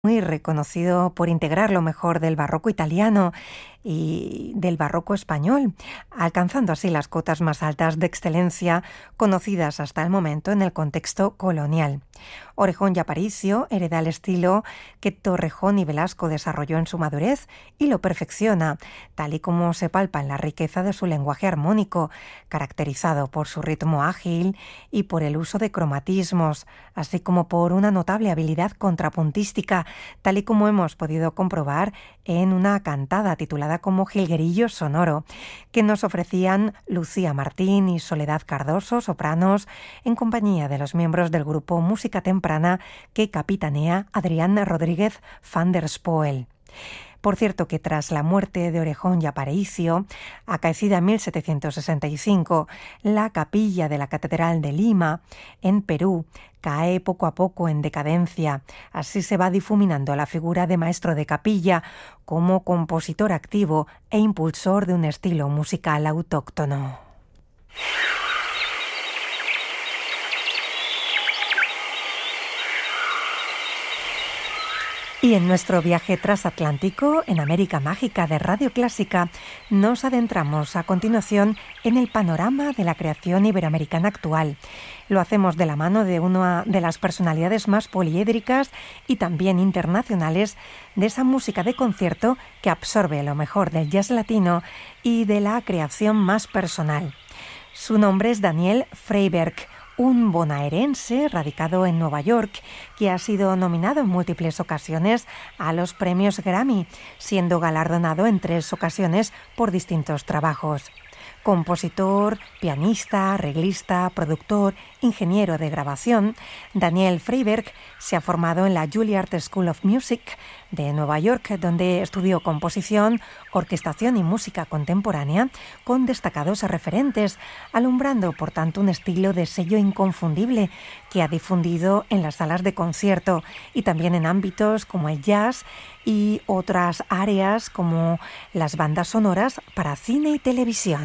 muy reconocido por integrar lo mejor del barroco italiano y del barroco español, alcanzando así las cotas más altas de excelencia conocidas hasta el momento en el contexto colonial. Orejón y Aparicio hereda el estilo que Torrejón y Velasco desarrolló en su madurez y lo perfecciona, tal y como se palpa en la riqueza de su lenguaje armónico, caracterizado por su ritmo ágil y por el uso de cromatismos, así como por una notable habilidad contrapuntística, tal y como hemos podido comprobar en una cantada titulada como Jilguerillo Sonoro, que nos ofrecían Lucía Martín y Soledad Cardoso, sopranos, en compañía de los miembros del grupo Música Temprana que capitanea Adrián Rodríguez van der Spoel. Por cierto que tras la muerte de Orejón y Aparicio, acaecida en 1765, la capilla de la Catedral de Lima, en Perú, cae poco a poco en decadencia. Así se va difuminando la figura de maestro de capilla como compositor activo e impulsor de un estilo musical autóctono. Y en nuestro viaje transatlántico en América Mágica de Radio Clásica nos adentramos a continuación en el panorama de la creación iberoamericana actual. Lo hacemos de la mano de una de las personalidades más poliédricas y también internacionales de esa música de concierto que absorbe lo mejor del jazz latino y de la creación más personal. Su nombre es Daniel Freiberg, un bonaerense radicado en Nueva York que ha sido nominado en múltiples ocasiones a los premios Grammy, siendo galardonado en 3 ocasiones por distintos trabajos. Compositor, pianista, arreglista, productor, ingeniero de grabación, Daniel Freiberg se ha formado en la Juilliard School of Music de Nueva York, donde estudió composición, orquestación y música contemporánea con destacados referentes, alumbrando por tanto un estilo de sello inconfundible que ha difundido en las salas de concierto y también en ámbitos como el jazz y otras áreas como las bandas sonoras para cine y televisión.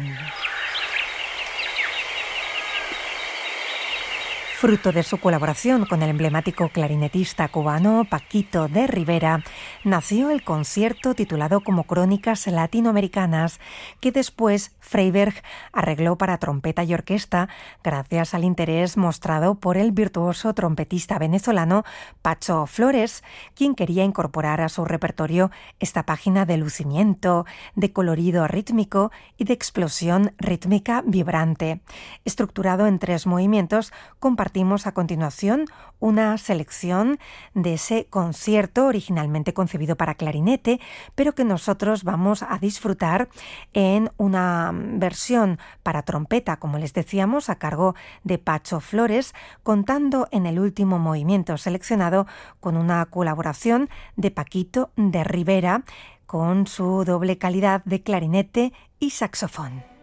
Fruto de su colaboración con el emblemático clarinetista cubano Paquito de Rivera, nació el concierto titulado como Crónicas Latinoamericanas, que después Freiberg arregló para trompeta y orquesta gracias al interés mostrado por el virtuoso trompetista venezolano Pacho Flores, quien quería incorporar a su repertorio esta página de lucimiento, de colorido rítmico y de explosión rítmica vibrante. Estructurado en 3 movimientos, compartimos a continuación una selección de ese concierto originalmente concebido para clarinete, pero que nosotros vamos a disfrutar en una versión para trompeta, como les decíamos, a cargo de Pacho Flores, contando en el último movimiento seleccionado con una colaboración de Paquito de Rivera con su doble calidad de clarinete y saxofón.